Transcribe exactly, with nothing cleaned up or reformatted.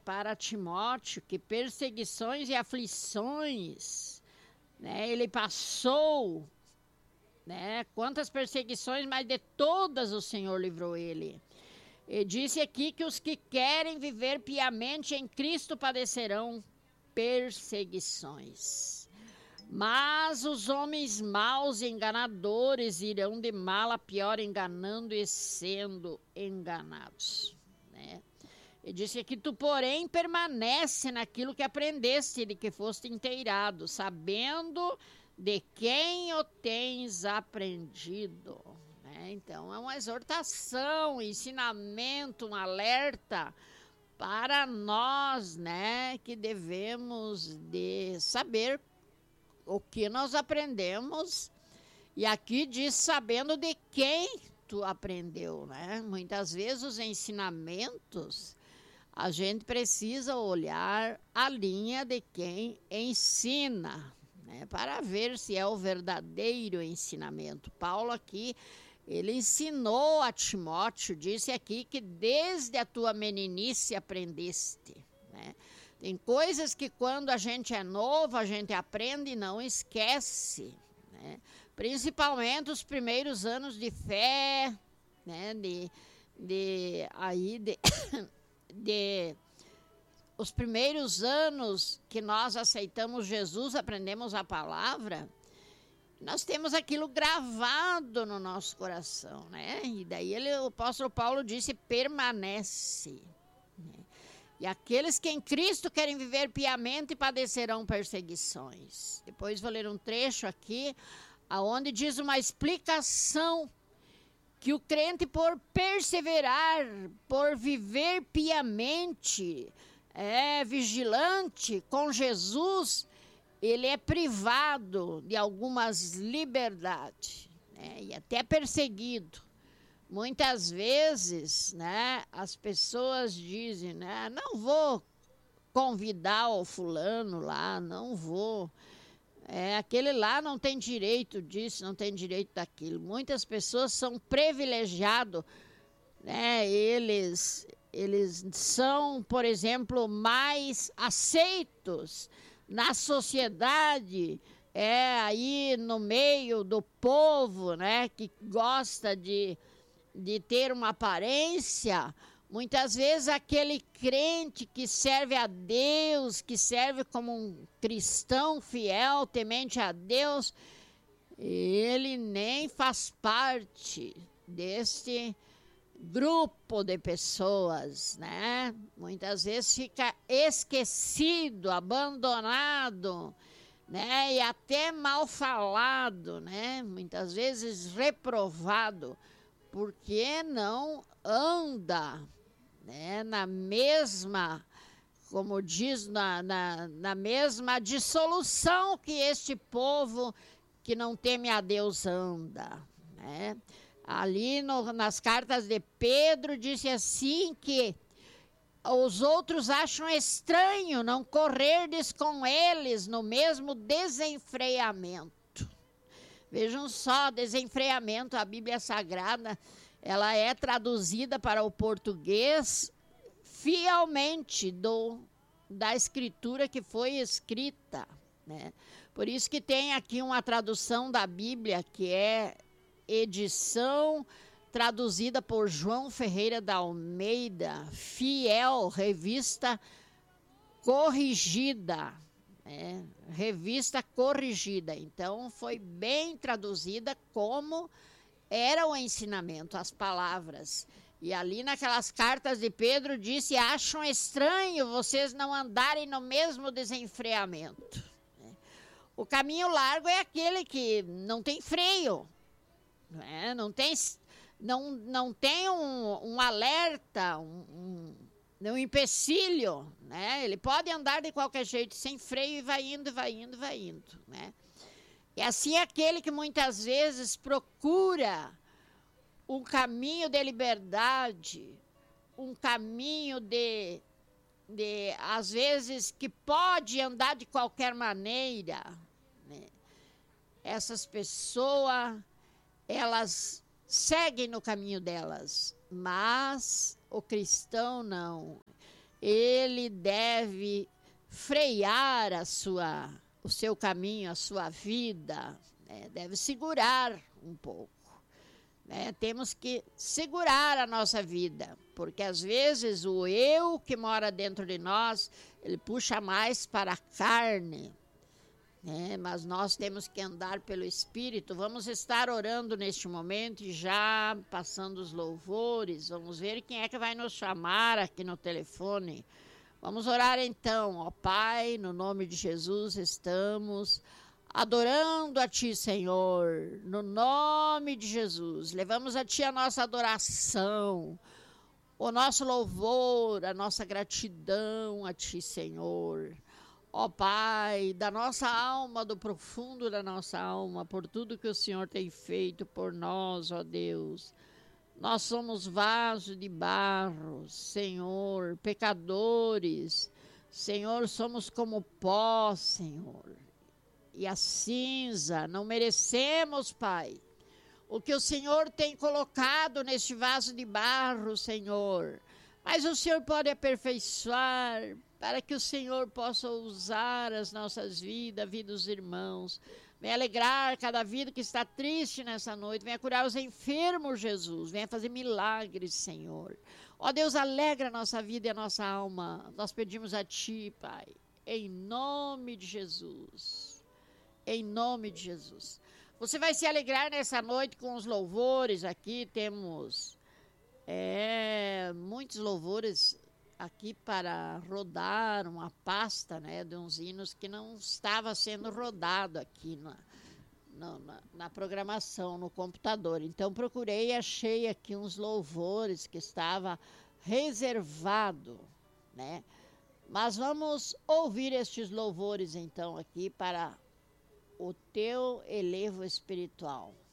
para Timóteo que perseguições e aflições, né, ele passou, né, quantas perseguições, mas de todas o Senhor livrou ele. E disse aqui que os que querem viver piamente em Cristo padecerão perseguições. Mas os homens maus e enganadores irão de mal a pior, enganando e sendo enganados, né? E disse aqui, tu, porém, permanece naquilo que aprendeste, de que foste inteirado, sabendo de quem o tens aprendido, né? Então, é uma exortação, um ensinamento, um alerta para nós, né, que devemos de saber o que nós aprendemos. E aqui diz, sabendo de quem tu aprendeu, né? Muitas vezes os ensinamentos, a gente precisa olhar a linha de quem ensina, né, para ver se é o verdadeiro ensinamento. Paulo aqui, ele ensinou a Timóteo, disse aqui que desde a tua meninice aprendeste, né? Tem coisas que quando a gente é novo, a gente aprende e não esquece, né? Principalmente os primeiros anos de fé, né? De, de, aí de, de os primeiros anos que nós aceitamos Jesus, aprendemos a palavra, nós temos aquilo gravado no nosso coração, né? E daí ele, o apóstolo Paulo disse, permanece, né? E aqueles que em Cristo querem viver piamente padecerão perseguições. Depois vou ler um trecho aqui, aonde diz uma explicação que o crente, por perseverar, por viver piamente, é vigilante com Jesus, ele é privado de algumas liberdades, né, e até perseguido. Muitas vezes, né, as pessoas dizem, né, não vou convidar o fulano lá, não vou. É, aquele lá não tem direito disso, não tem direito daquilo. Muitas pessoas são privilegiados, né, eles, eles são, por exemplo, mais aceitos na sociedade, é, aí no meio do povo, né, que gosta de, de ter uma aparência. Muitas vezes aquele crente que serve a Deus, que serve como um cristão fiel, temente a Deus, ele nem faz parte deste grupo de pessoas, né? Muitas vezes fica esquecido, abandonado, né? E até mal falado, né? Muitas vezes reprovado, porque não anda, né, na mesma, como diz, na, na, na mesma dissolução que este povo que não teme a Deus anda, né? Ali no, nas cartas de Pedro, disse assim que os outros acham estranho não correrdes com eles no mesmo desenfreamento. Vejam só, desenfreamento, a Bíblia Sagrada, ela é traduzida para o português fielmente do, da escritura que foi escrita, né? Por isso que tem aqui uma tradução da Bíblia que é edição traduzida por João Ferreira da Almeida, fiel, revista corrigida, né? Revista corrigida. Então foi bem traduzida como era o ensinamento, as palavras. E ali naquelas cartas de Pedro disse, acham estranho vocês não andarem no mesmo desenfreamento. O caminho largo é aquele que não tem freio, né? Não tem, não, não tem um, um alerta, um, um, um empecilho, né? Ele pode andar de qualquer jeito, sem freio, e vai indo, vai indo, vai indo, né? E assim aquele que muitas vezes procura um caminho de liberdade, um caminho de, de, às vezes, que pode andar de qualquer maneira, né? Essas pessoas, elas seguem no caminho delas, mas o cristão não. ele deve frear a sua, o seu caminho, a sua vida, né? Deve segurar um pouco. Né? Temos que segurar a nossa vida, porque às vezes o eu que mora dentro de nós, ele puxa mais para a carne, né? Mas nós temos que andar pelo Espírito. Vamos estar orando neste momento e já passando os louvores. Vamos ver quem é que vai nos chamar aqui no telefone. Vamos orar então, ó Pai, no nome de Jesus estamos adorando a Ti, Senhor, no nome de Jesus. Levamos a Ti a nossa adoração, o nosso louvor, a nossa gratidão a Ti, Senhor. Ó Pai, da nossa alma, do profundo da nossa alma, por tudo que o Senhor tem feito por nós, ó Deus. Nós somos vaso de barro, Senhor, pecadores. Senhor, somos como pó, Senhor. E a cinza, não merecemos, Pai, o que o Senhor tem colocado neste vaso de barro, Senhor. Mas o Senhor pode aperfeiçoar para que o Senhor possa usar as nossas vidas, a vida dos irmãos. Venha alegrar cada vida que está triste nessa noite. Venha curar os enfermos, Jesus. Venha fazer milagres, Senhor. Ó Deus, alegra a nossa vida e a nossa alma. Nós pedimos a Ti, Pai, em nome de Jesus. Em nome de Jesus. Você vai se alegrar nessa noite com os louvores aqui. Temos é, muitos louvores aqui para rodar uma pasta, né, de uns hinos que não estava sendo rodado aqui na, na, na, na programação, no computador. Então procurei e achei aqui uns louvores que estava reservado, né? Mas vamos ouvir estes louvores então aqui para o teu elevo espiritual.